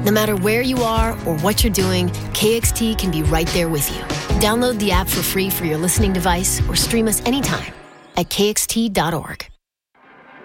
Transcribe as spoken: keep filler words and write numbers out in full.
No matter where you are or what you're doing, K X T can be right there with you. Download the app for free for your listening device or stream us anytime at K X T dot org.